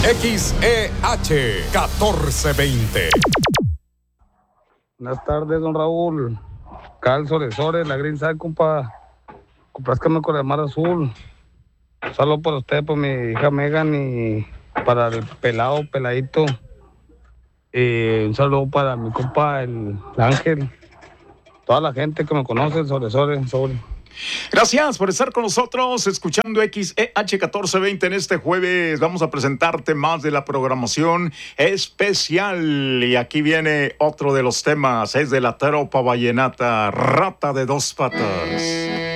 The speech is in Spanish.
XEH 1420. Buenas tardes, don Raúl. Cal Sore, la Green Side, compa. Complázcame con el Mar Azul. Un saludo por usted, por mi hija Megan y para el peladito. Un saludo para mi compa, el Ángel. Toda la gente que me conoce, Sore. Gracias por estar con nosotros escuchando XEH 1420 en este jueves. Vamos a presentarte más de la programación especial. Y aquí viene otro de los temas, es de la tropa vallenata, Rata de Dos Patas.